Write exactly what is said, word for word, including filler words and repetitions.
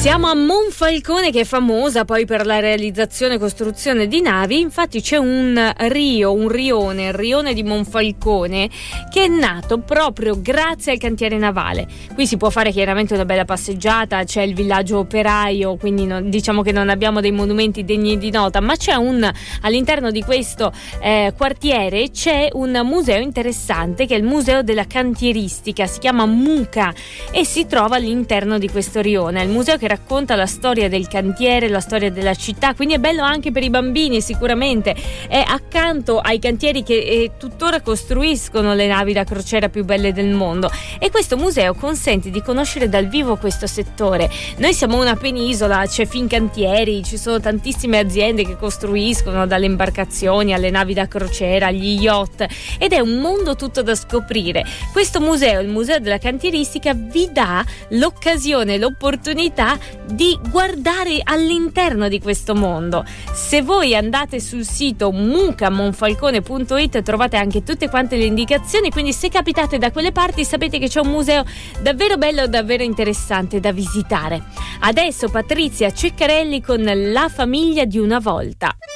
Siamo a Monfalcone, che è famosa poi per la realizzazione e costruzione di navi. Infatti c'è un rio, un rione, il rione di Monfalcone, che è nato proprio grazie al cantiere navale. Qui si può fare chiaramente una bella passeggiata, c'è il villaggio operaio, quindi non, diciamo che non abbiamo dei monumenti degni di nota, ma c'è un, all'interno di questo eh, quartiere c'è un museo interessante che è il Museo della Cantieristica, si chiama MUCA e si trova all'interno di questo rione. È il museo che racconta la storia del cantiere, la storia della città, quindi è bello anche per i bambini sicuramente. È accanto ai cantieri che eh, tuttora costruiscono le navi da crociera più belle del mondo, e questo museo consente di conoscere dal vivo questo settore. Noi siamo una penisola, c'è Fincantieri, ci sono tantissime aziende che costruiscono, dalle imbarcazioni alle navi da crociera, agli yacht, ed è un mondo tutto da scoprire. Questo museo, il Museo della Cantieristica, vi dà l'occasione, l'opportunità di guardare all'interno di questo mondo. Se voi andate sul sito muca monfalcone punto it trovate anche tutte quante le indicazioni, quindi se capitate da quelle parti sapete che c'è un museo davvero bello, davvero interessante da visitare. Adesso Patrizia Ceccarelli con La famiglia di una volta.